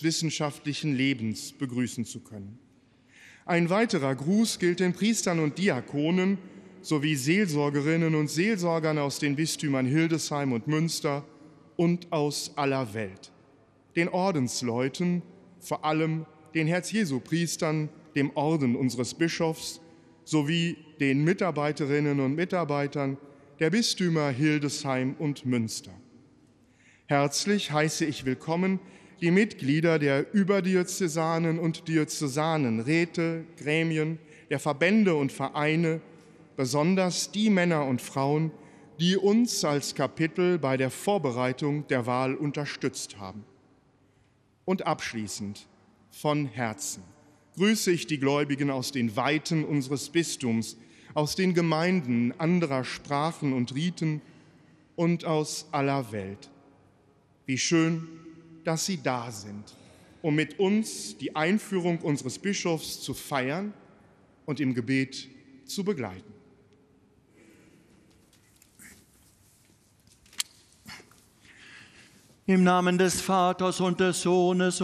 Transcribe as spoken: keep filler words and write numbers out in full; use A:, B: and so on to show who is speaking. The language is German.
A: wissenschaftlichen Lebens begrüßen zu können. Ein weiterer Gruß gilt den Priestern und Diakonen sowie Seelsorgerinnen und Seelsorgern aus den Bistümern Hildesheim und Münster und aus aller Welt, den Ordensleuten, vor allem den Herz-Jesu-Priestern, dem Orden unseres Bischofs, sowie den Mitarbeiterinnen und Mitarbeitern der Bistümer Hildesheim und Münster. Herzlich heiße ich willkommen die Mitglieder der überdiözesanen und diözesanen Räte, Gremien, der Verbände und Vereine, besonders die Männer und Frauen, die uns als Kapitel bei der Vorbereitung der Wahl unterstützt haben. Und abschließend, von Herzen, grüße ich die Gläubigen aus den Weiten unseres Bistums, aus den Gemeinden anderer Sprachen und Riten und aus aller Welt. Wie schön, dass Sie da sind, um mit uns die Einführung unseres Bischofs zu feiern und im Gebet zu begleiten.
B: Im Namen des Vaters und des Sohnes